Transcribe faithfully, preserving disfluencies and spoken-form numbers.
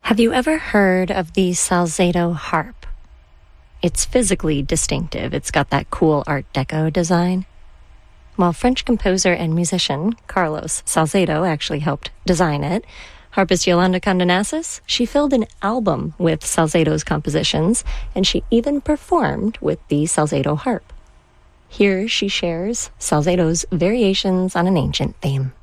Have you ever heard of the Salzedo harp? It's physically distinctive. It's got that cool Art Deco design. While French composer and musician Carlos Salzedo actually helped design it, harpist Yolanda Condenasis, she filled an album with Salzedo's compositions, and she even performed with the Salzedo harp. Here she shares Salzedo's variations on an ancient theme.